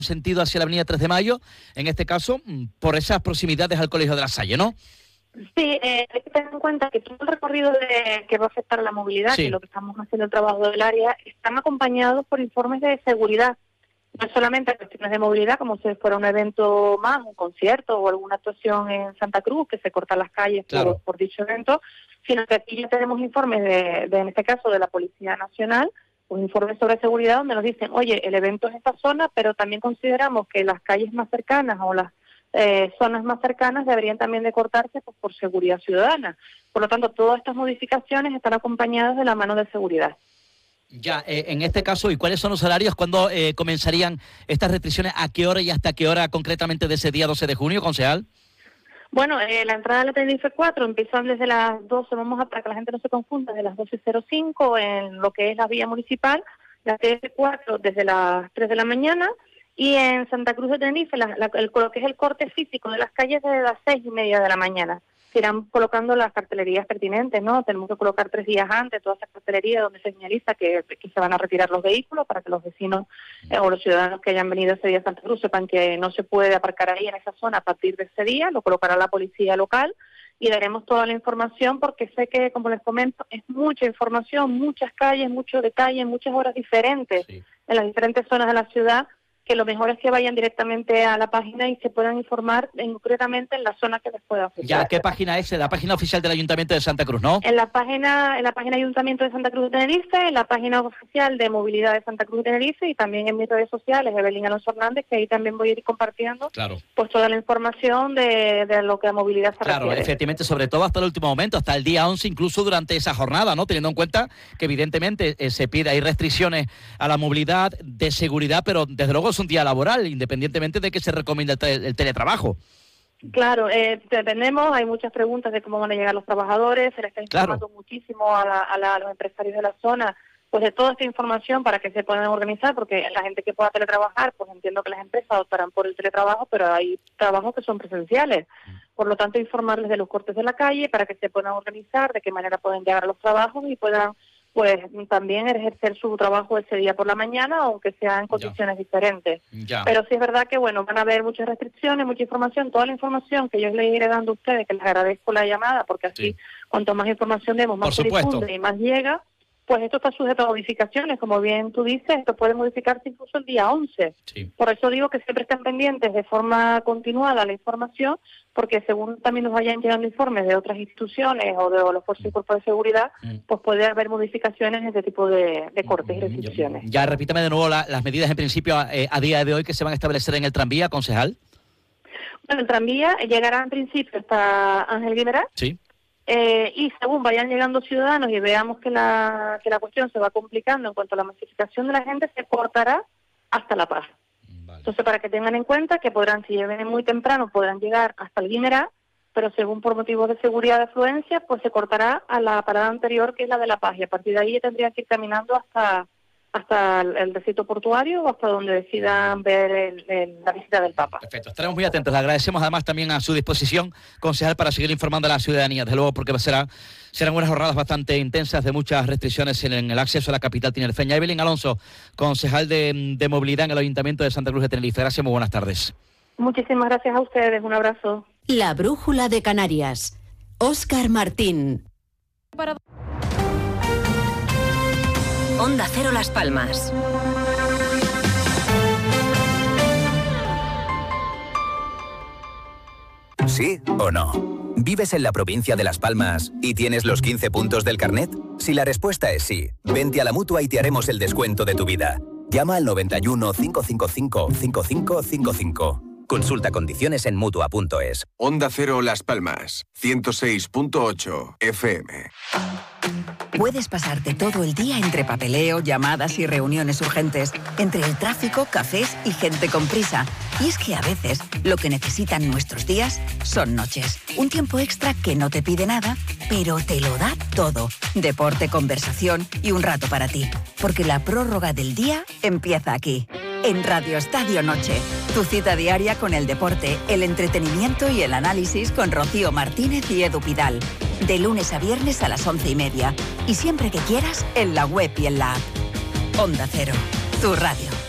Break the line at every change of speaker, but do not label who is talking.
sentido hacia la avenida 3 de Mayo, en este caso, por esas proximidades al Colegio de La Salle, ¿no?
Sí, hay que tener en cuenta que todo el recorrido que va a afectar a la movilidad,
Sí.
que es lo que estamos haciendo el trabajo del área, están acompañados por informes de seguridad. No solamente cuestiones de movilidad, como si fuera un evento más, un concierto o alguna actuación en Santa Cruz, que se cortan las calles por dicho evento, sino que aquí ya tenemos informes en este caso, de la Policía Nacional, un informe sobre seguridad donde nos dicen, oye, el evento es esta zona, pero también consideramos que las calles más cercanas o las zonas más cercanas deberían también de cortarse por seguridad ciudadana. Por lo tanto, todas estas modificaciones están acompañadas de la mano de seguridad.
Ya, en este caso, ¿y cuáles son los horarios? ¿Cuándo comenzarían estas restricciones? ¿A qué hora y hasta qué hora concretamente de ese día 12 de junio, concejal?
Bueno, la entrada a la Tenerife 4 empieza desde las 12, para que la gente no se confunda, desde las 12:05 en lo que es la vía municipal, la Tenerife 4 desde las 3 de la mañana, y en Santa Cruz de Tenerife, lo que es el corte físico de las calles desde las 6:30 de la mañana. Se irán colocando las cartelerías pertinentes, ¿no? Tenemos que colocar 3 días antes toda esa cartelería donde se señaliza que se van a retirar los vehículos para que los vecinos o los ciudadanos que hayan venido ese día a Santa Cruz sepan que no se puede aparcar ahí en esa zona a partir de ese día. Lo colocará la policía local y daremos toda la información porque sé que, como les comento, es mucha información, muchas calles, mucho detalle, muchas horas diferentes en las diferentes zonas de la ciudad, que lo mejor es que vayan directamente a la página y se puedan informar concretamente en la zona que les pueda afectar.
Ya, ¿qué página es? La página oficial del Ayuntamiento de Santa Cruz, ¿no?
En la página Ayuntamiento de Santa Cruz de Tenerife, en la página oficial de Movilidad de Santa Cruz de Tenerife y también en mis redes sociales, Evelyn Alonso Hernández, que ahí también voy a ir compartiendo pues toda la información de lo que a movilidad se refiere.
Efectivamente, sobre todo hasta el último momento, hasta el día 11, incluso durante esa jornada, ¿no? Teniendo en cuenta que evidentemente se pide, hay restricciones a la movilidad de seguridad, pero desde luego es un día laboral, independientemente de que se recomiende el teletrabajo.
Claro, tenemos, hay muchas preguntas de cómo van a llegar los trabajadores, se les está informando muchísimo a los empresarios de la zona, pues de toda esta información para que se puedan organizar, porque la gente que pueda teletrabajar, pues entiendo que las empresas optarán por el teletrabajo, pero hay trabajos que son presenciales. Por lo tanto, informarles de los cortes de la calle para que se puedan organizar, de qué manera pueden llegar a los trabajos y puedan pues también ejercer su trabajo ese día por la mañana, aunque sea en condiciones diferentes. Pero sí es verdad que, bueno, van a haber muchas restricciones, mucha información, toda la información que yo les iré dando a ustedes, que les agradezco la llamada, porque así, cuanto más información demos, más se difunde y más llega, pues esto está sujeto a modificaciones, como bien tú dices, esto puede modificarse incluso el día 11. Por eso digo que siempre estén pendientes de forma continuada la información, porque según también nos vayan llegando informes de otras instituciones o de los fuerzas y cuerpos de seguridad, pues puede haber modificaciones en este tipo de cortes y restricciones.
Ya, repítame de nuevo las medidas en principio a día de hoy que se van a establecer en el tranvía, concejal.
Bueno, el tranvía llegará en principio hasta Ángel Guimerá. Y según vayan llegando ciudadanos y veamos que la cuestión se va complicando en cuanto a la masificación de la gente, se cortará hasta La Paz. Entonces, para que tengan en cuenta que podrán, si vienen muy temprano, podrán llegar hasta el Guimerá, pero según por motivos de seguridad de afluencia, pues se cortará a la parada anterior, que es la de La Paz, y a partir de ahí ya tendrían que ir caminando hasta el recinto portuario o hasta donde decidan ver la visita del Papa.
Perfecto, estaremos muy atentos. Le agradecemos además también a su disposición, concejal, para seguir informando a la ciudadanía, desde luego, porque serán unas jornadas bastante intensas de muchas restricciones en el acceso a la capital tinerfeña. Evelyn Alonso, concejal de movilidad en el Ayuntamiento de Santa Cruz de Tenerife. Gracias, muy buenas tardes.
Muchísimas gracias a ustedes, un abrazo.
La Brújula de Canarias. Óscar Martín. Onda Cero Las Palmas.
¿Sí o no? ¿Vives en la provincia de Las Palmas y tienes los 15 puntos del carnet? Si la respuesta es sí, vente a la Mutua y te haremos el descuento de tu vida. Llama al 91 555 5555. Consulta condiciones en Mutua.es.
Onda Cero Las Palmas, 106.8 FM.
Puedes pasarte todo el día entre papeleo, llamadas y reuniones urgentes, entre el tráfico, cafés y gente con prisa. Y es que a veces lo que necesitan nuestros días son noches. Un tiempo extra que no te pide nada, pero te lo da todo. Deporte, conversación y un rato para ti. Porque la prórroga del día empieza aquí. En Radio Estadio Noche, tu cita diaria con el deporte, el entretenimiento y el análisis con Rocío Martínez y Edu Pidal. De lunes a viernes a las 11:30. Y siempre que quieras, en la web y en la app. Onda Cero, tu radio.